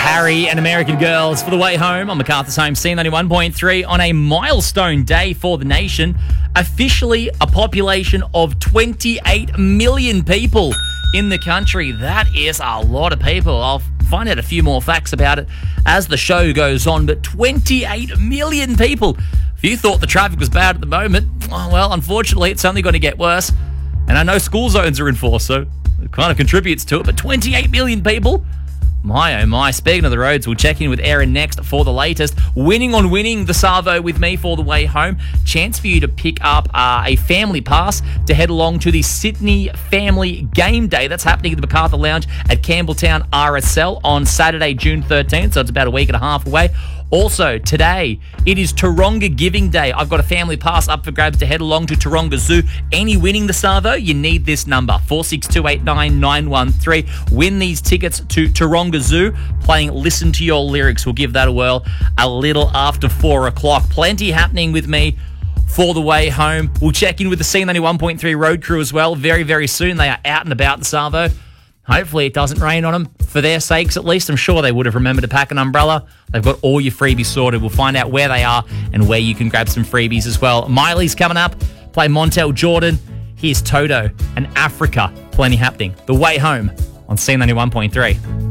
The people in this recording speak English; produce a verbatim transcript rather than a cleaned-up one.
Harry and American Girls for the way home on MacArthur's Home, C ninety-one point three, on a milestone day for the nation. Officially a population of twenty-eight million people in the country. That is a lot of people. I'll find out a few more facts about it as the show goes on, but twenty-eight million people. If you thought the traffic was bad at the moment, well, unfortunately, it's only going to get worse. And I know school zones are enforced, so it kind of contributes to it, but twenty-eight million people? My, oh my. Speaking of the roads, we'll check in with Erin next for the latest. Winning on winning the Savo with me for the way home. Chance for you to pick up uh, a family pass to head along to the Sydney Family Game Day. That's happening at the MacArthur Lounge at Campbelltown R S L on Saturday, June thirteenth, so it's about a week and a half away. Also, today, it is Taronga Giving Day. I've got a family pass up for grabs to head along to Taronga Zoo. Any winning the Savo, you need this number, four six two eight nine nine one three. Win these tickets to Taronga Zoo, playing Listen to Your Lyrics. We'll give that a whirl a little after four o'clock. Plenty happening with me for the way home. We'll check in with the C ninety-one point three road crew as well very, very soon. They are out and about the Savo. Hopefully it doesn't rain on them, for their sakes at least. I'm sure they would have remembered to pack an umbrella. They've got all your freebies sorted. We'll find out where they are and where you can grab some freebies as well. Miley's coming up. Play Montel Jordan. Here's Toto and Africa. Plenty happening. The way home on C ninety-one point three.